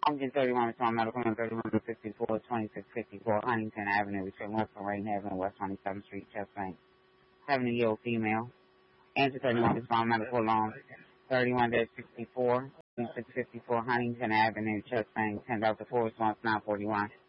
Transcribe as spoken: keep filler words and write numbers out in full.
Engine thirty-one, respond medical on thirty-one fifty-four, twenty-six fifty-four, Huntington Avenue, between West Lorraine Avenue, West twenty-seventh Street, Chest Bank. seventy-year-old female. Engine thirty-one, respond medical on thirty-one sixty-four, twenty-six fifty-four, Huntington Avenue, Chest Bank, ten Delta four, response nine forty-one.